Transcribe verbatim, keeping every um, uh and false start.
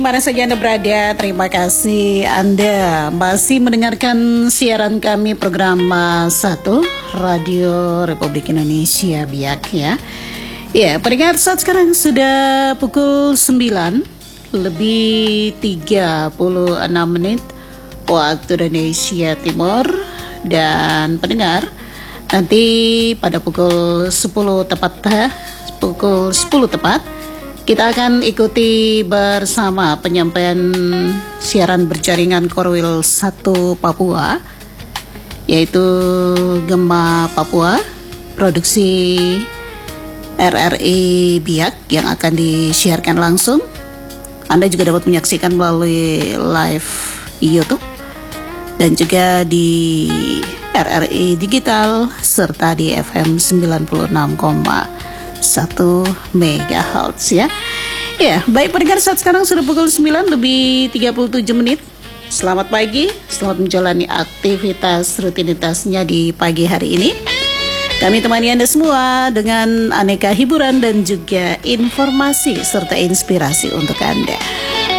Mana saja Anda berada, terima kasih Anda masih mendengarkan siaran kami program satu Radio Republik Indonesia Biak ya. Ya, pendengar saat sekarang sudah pukul sembilan lebih tiga puluh enam menit waktu Indonesia Timur. Dan pendengar, nanti pada pukul sepuluh tepat, pukul sepuluh tepat kita akan ikuti bersama penyampaian siaran berjaringan Korwil satu Papua, yaitu Gema Papua, produksi R R I Biak yang akan disiarkan langsung. Anda juga dapat menyaksikan melalui live YouTube dan juga di R R I Digital serta di F M sembilan puluh enam koma satu megahertz ya. Ya, baik pendengar, saat sekarang sudah pukul sembilan lebih tiga puluh tujuh menit. Selamat pagi, selamat menjalani aktivitas rutinitasnya di pagi hari ini. Kami temani Anda semua dengan aneka hiburan dan juga informasi serta inspirasi untuk Anda.